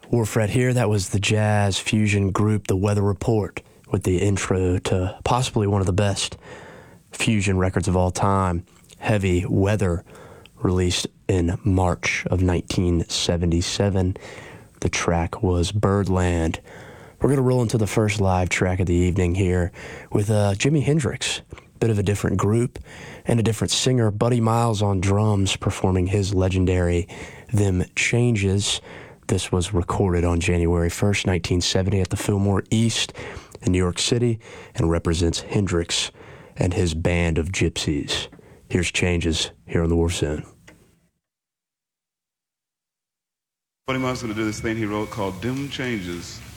Warfred here. That was the jazz fusion group The Weather Report with the intro to possibly one of the best fusion records of all time, Heavy Weather, released in March of 1977. The track was Birdland. We're going to roll into the first live track of the evening here with Jimi Hendrix, bit of a different group and a different singer, Buddy Miles on drums, performing his legendary Them Changes. This was recorded on January 1st, 1970 at the Fillmore East in New York City and represents Hendrix and his band of gypsies. Here's Changes here on the War Zone. Buddy Miles going to do this thing he wrote called Them Changes.